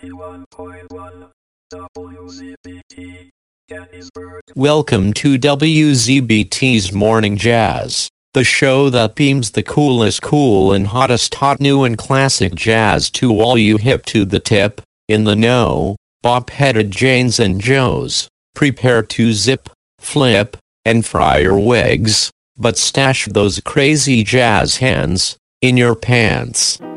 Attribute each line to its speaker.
Speaker 1: 91.1 WZBT Gettysburg.
Speaker 2: Welcome to WZBT's Morning Jazz, the show that beams the coolest cool and hottest hot new and classic jazz to all you hip to the tip, in the know, bop-headed Janes and Joes. Prepare to zip, flip, and fry your wigs, but stash those crazy jazz hands in your pants.